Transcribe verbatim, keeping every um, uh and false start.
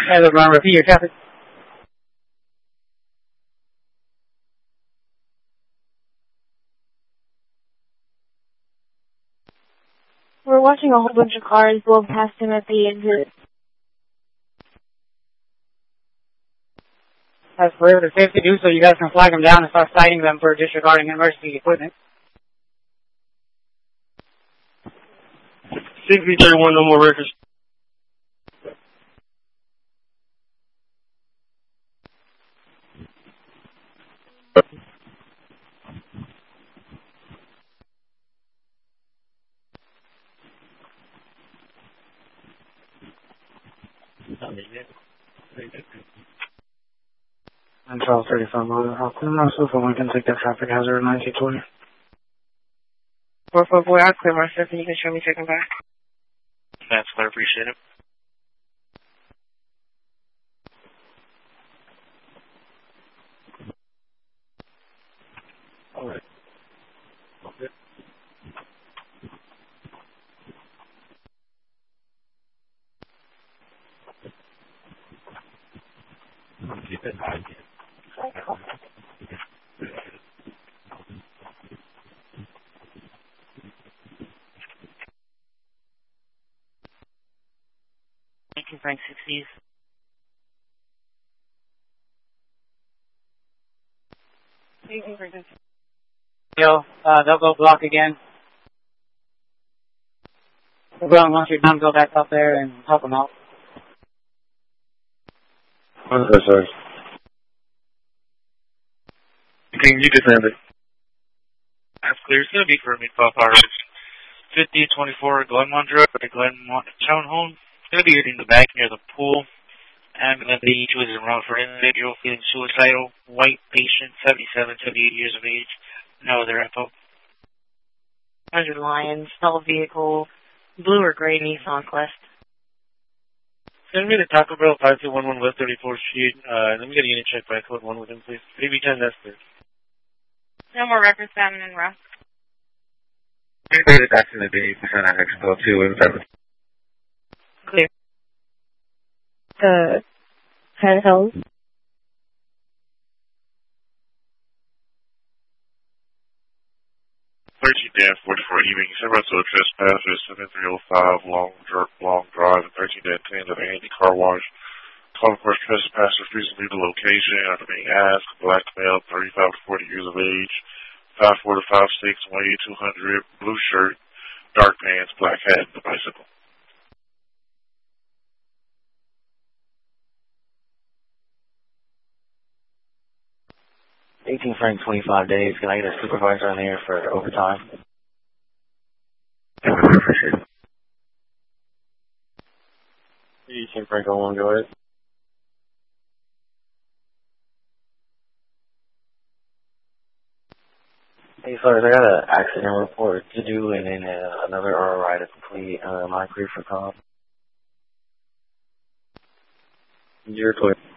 Tyler Brown, repeat your traffic. We're watching a whole bunch of cars blow past him at the exit. That's whatever they're safe to do, so you guys can flag them down and start citing them for disregarding emergency equipment. six three thirty-one, no more records. And twelve thirty-five, I'm also for Lincoln, take that traffic hazard nineteen twenty. four four four, I'll clear myself and you can show me taking back. That's clear, appreciate it. All right. Okay. Keep it high. Lincoln Frank sixties. Yo, uh, they'll go block again. We'll go and once you're done, go back up there and help them out. Okay, sorry. Can you defend it? That's clear. It's going to be for me, Pop Power. fifty twenty-four Glenmont Road, the Glenmont Townhome. It's going to be in the back near the pool. I'm going to be to his route for individual feeling suicidal, white patient, seventy-seven, seventy-eight years of age. No other info. one hundred Lions, stall vehicle, blue or gray Nissan Quest. Send me to Taco Bell, five two one one West thirty-fourth Street. Uh, let me get a unit check by code one with him, please. A B ten, that's clear. No more records found in rough. That's in the day, percent on Expo two and seven. Clear. The handheld. thirteen dash forty-four evening, several to a trespasser, seven three oh five Long, long Drive, and thirteen dash ten to the Andy Car Wash. Call for trespasser, please leave the location after being asked. Black male, thirty-five to forty years of age, five four to five six, one eighty two hundred, blue shirt, dark pants, black hat, and the bicycle. eighteen Frank, twenty-five days. Can I get a supervisor in there for overtime? eighteen Frank, oh one, go ahead. Hey, sorry, I got an accident report to do and then uh, another R O I to complete. Uh, am I clear for call? You're clear.